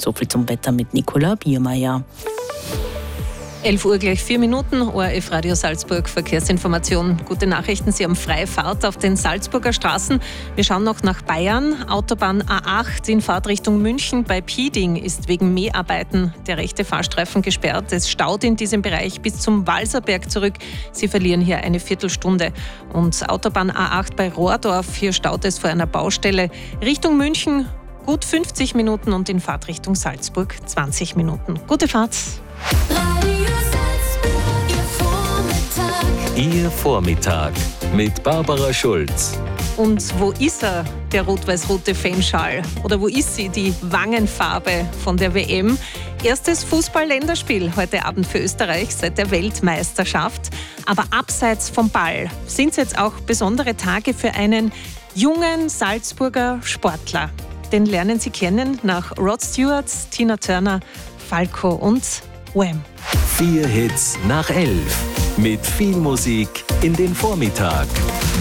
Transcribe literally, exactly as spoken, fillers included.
So viel zum Wetter mit Nicola Biermeier. elf Uhr gleich vier Minuten, O R F Radio Salzburg, Verkehrsinformation. Gute Nachrichten, Sie haben freie Fahrt auf den Salzburger Straßen. Wir schauen noch nach Bayern. Autobahn A acht in Fahrtrichtung München bei Pieding ist wegen Mäharbeiten der rechte Fahrstreifen gesperrt. Es staut in diesem Bereich bis zum Walserberg zurück. Sie verlieren hier eine Viertelstunde. Und Autobahn A acht bei Rohrdorf, hier staut es vor einer Baustelle. Richtung München gut fünfzig Minuten und in Fahrtrichtung Salzburg zwanzig Minuten. Gute Fahrt. Ihr Vormittag mit Barbara Schulz. Und wo ist er, der rot-weiß-rote Fanschal? Oder wo ist sie, die Wangenfarbe von der W M? Erstes Fußball-Länderspiel heute Abend für Österreich seit der Weltmeisterschaft. Aber abseits vom Ball sind es jetzt auch besondere Tage für einen jungen Salzburger Sportler. Den lernen Sie kennen nach Rod Stewart, Tina Turner, Falco und Wham. Vier Hits nach elf. Mit viel Musik in den Vormittag.